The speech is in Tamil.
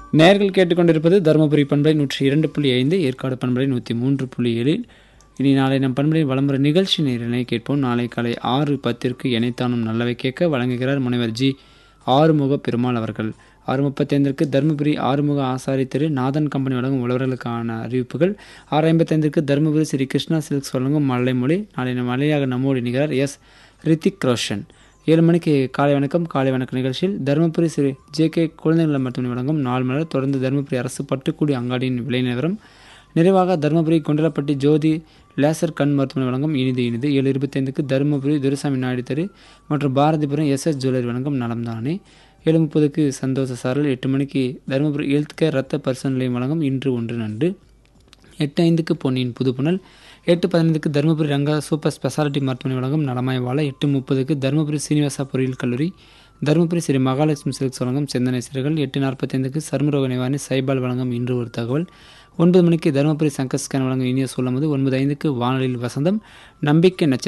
நேயர்கள் கேட்டுக்கொண்டிருப்பது தருமபுரி பண்பலை 102.5, ஏற்காடு பண்பலை 103.7. இனி நாளை நம் பண்பலையில் வலம் வர நிகழ்ச்சி நேரலை கேட்போம். நாளை காலை 6:10 எனைத்தானும் நல்லவை கேட்க வழங்குகிறார் முனைவர் ஜி. ஆறுமுக பெருமாள் அவர்கள். 6:35 தருமபுரி ஆறுமுக ஆசாரி திரு நாதன் கம்பெனி வழங்கும் உழவர்களுக்கான அறிவிப்புகள். 6:55 தருமபுரி ஸ்ரீ கிருஷ்ணா சில்க்ஸ் வழங்கும் மலைமொழி. நாளை மலையாக நம்மோடு இணைகிறார் எஸ். ரித்திக் ரோஷன். 7 மணிக்கு காலை வணக்கம். காலை வணக்க நிகழ்ச்சியில் தருமபுரி ஸ்ரீ ஜே.கே. குழந்தைநல மருத்துவமனை வழங்கும் நாள் மலர். தொடர்ந்து தருமபுரி அரசு பட்டுக்கூடி அங்காடியின் விலை நிலவரம். நிறைவாக தருமபுரி குண்டலப்பட்டி ஜோதி லேசர் கண் மருத்துவமனை வழங்கும் இனிது இனிது. 7:25 தருமபுரி துரைசாமி நாயுடு தெரு மற்றும் பாரதிபுரம் எஸ்.எஸ். ஜுவல்லரி வழங்கும் நலம்தானே. 7:30 சந்தோஷ சாரல். 8 மணிக்கு தருமபுரி ஹெல்த் கேர் ரத்த பரிசோதனை நிலையம் வழங்கும் இன்று ஒன்று நன்று. 8:05 பொன்னியின் புதுப்புணல். 8:15 தருமபுரி ரங்கா சூப்பர் ஸ்பெஷாலிட்டி மருத்துவமனை வழங்கும் நலமாய் வாழ. 8:30 தருமபுரி சீனிவாசா பொறியியல் கல்லூரி தருமபுரி ஸ்ரீ மகாலட்சுமி சில்க்ஸ் வழங்கும் சிந்தனை சிறுகள். 8:45 சர்மரோக நிவாரணி சைபால் வழங்கும் இன்று ஒரு தகவல். 9 மணிக்கு தருமபுரி சங்கர் ஸ்கேன் வழங்கும் இனிய சொல்லமுது. 9:05 வானொலியில் வசந்தம் நம்பிக்கை நட்சத்திரம்